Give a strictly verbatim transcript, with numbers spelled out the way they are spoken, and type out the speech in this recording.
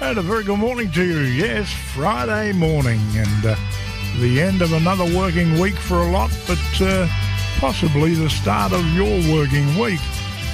And a very good morning to you. Yes, Friday morning and uh, the end of another working week for a lot, but uh, possibly the start of your working week.